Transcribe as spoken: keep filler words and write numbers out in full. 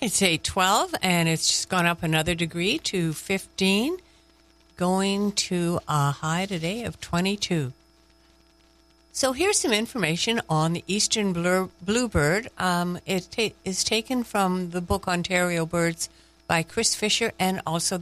It's eight twelve, and it's just gone up another degree to fifteen, going to a high today of twenty-two. So here's some information on the eastern blur- bluebird. Um, it ta- is taken from the book Ontario Birds by Chris Fisher and also